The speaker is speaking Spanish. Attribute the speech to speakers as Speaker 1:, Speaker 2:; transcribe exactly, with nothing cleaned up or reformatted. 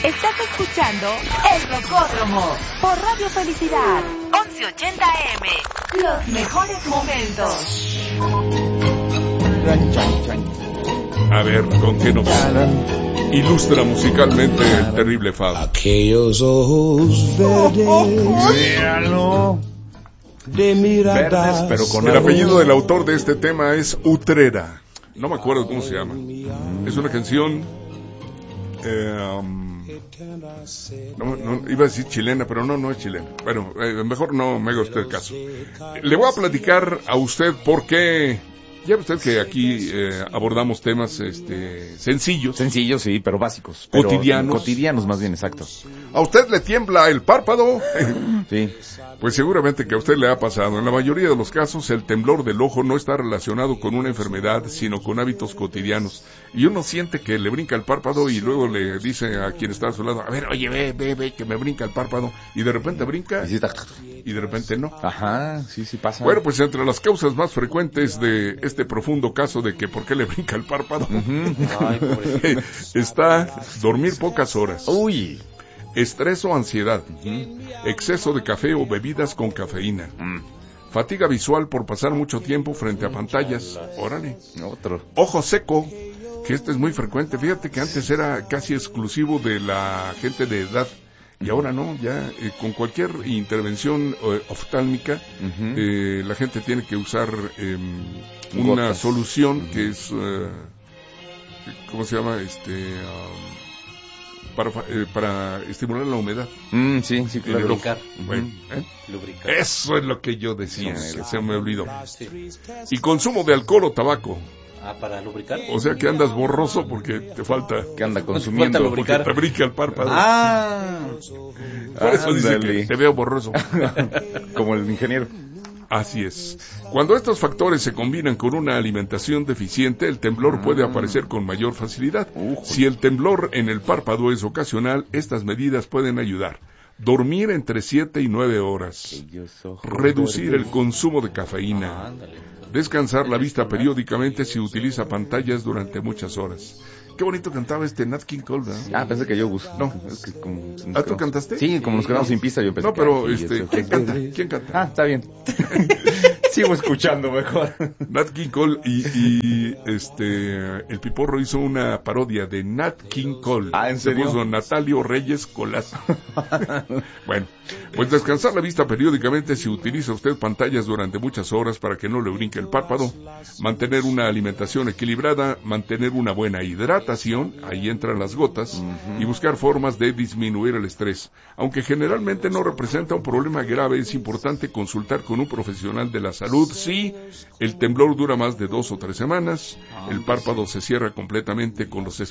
Speaker 1: Estás escuchando El Rocódromo por Radio Felicidad, once ochenta A M. Los mejores momentos.
Speaker 2: A ver, ¿con qué nos ilustra musicalmente el terrible Fab?
Speaker 3: Aquellos ojos verdes.
Speaker 2: Míralo.
Speaker 3: De miradas.
Speaker 2: Verdes, pero con el apellido del autor de este tema es Utrera. No me acuerdo cómo se llama. Es una canción. Eh, um, no, no, iba a decir chilena, pero no, no es chilena. Bueno, eh, mejor no me haga usted caso. Le voy a platicar a usted por qué. Ya ve usted que aquí eh, abordamos temas este, sencillos.
Speaker 4: Sencillos, sí, pero básicos. Pero
Speaker 2: cotidianos.
Speaker 4: Cotidianos, más bien, exacto.
Speaker 2: ¿A usted le tiembla el párpado?
Speaker 4: Sí.
Speaker 2: Pues seguramente que a usted le ha pasado. En la mayoría de los casos, el temblor del ojo no está relacionado con una enfermedad, sino con hábitos cotidianos. Y uno siente que le brinca el párpado y luego le dice a quien está a su lado, a ver, oye, ve, ve, ve, que me brinca el párpado. Y de repente brinca y de repente no.
Speaker 4: Ajá, sí, sí pasa.
Speaker 2: Bueno, pues entre las causas más frecuentes de este profundo caso de que por qué le brinca el párpado, uh-huh. Ay, está dormir pocas horas.
Speaker 4: Uy.
Speaker 2: Estrés o ansiedad, uh-huh. Exceso de café o bebidas con cafeína, uh-huh. Fatiga visual por pasar mucho tiempo frente a pantallas, órale,
Speaker 4: otro.
Speaker 2: Ojo seco, que este es muy frecuente, fíjate que antes era casi exclusivo de la gente de edad, y ahora no, ya eh, con cualquier intervención eh, oftálmica, uh-huh. eh, la gente tiene que usar eh, una Gotas. solución uh-huh. que es, eh, ¿cómo se llama? Este... Um, Para, eh, para estimular la humedad.
Speaker 4: Mm, sí, sí, claro.
Speaker 5: Lubricar.
Speaker 2: Bueno, ¿eh?
Speaker 5: Lubricar.
Speaker 2: Eso es lo que yo decía, sí, que se me olvidó.
Speaker 5: Sí.
Speaker 2: Y consumo de alcohol o tabaco.
Speaker 5: Ah, para lubricar.
Speaker 2: O sea que andas borroso porque te falta.
Speaker 4: Que anda consumiendo.
Speaker 5: No te
Speaker 2: porque te brinca el párpado.
Speaker 4: Ah.
Speaker 2: Por eso dice que te veo borroso.
Speaker 4: Como el ingeniero.
Speaker 2: Así es. Cuando estos factores se combinan con una alimentación deficiente, el temblor mm. puede aparecer con mayor facilidad. Uh, si el temblor en el párpado es ocasional, estas medidas pueden ayudar. Dormir entre siete y nueve horas. Reducir el consumo de cafeína. Ah, descansar la vista periódicamente si utiliza pantallas durante muchas horas. Qué bonito cantaba este Nat King Cole, ¿verdad?
Speaker 4: Ah, pensé que yo Gus.
Speaker 2: No.
Speaker 4: Es que como
Speaker 2: ¿Ah, tú cantaste?
Speaker 4: Sí, como nos quedamos sin pista, yo pensé.
Speaker 2: No, pero,
Speaker 4: que
Speaker 2: este, ¿quién canta? ¿Quién canta?
Speaker 4: Ah, está bien. Sigo escuchando mejor.
Speaker 2: Nat King Cole y, y, este, el Piporro hizo una parodia de Nat King Cole.
Speaker 4: Ah, ¿en serio?
Speaker 2: Se puso Natalio Reyes Colazo. Bueno, pues descansar la vista periódicamente si utiliza usted pantallas durante muchas horas para que no le brinque el párpado, mantener una alimentación equilibrada, mantener una buena hidratación, ahí entran las gotas, uh-huh. y buscar formas de disminuir el estrés. Aunque generalmente no representa un problema grave, es importante consultar con un profesional de la salud si el temblor dura más de dos o tres semanas, el párpado se cierra completamente con los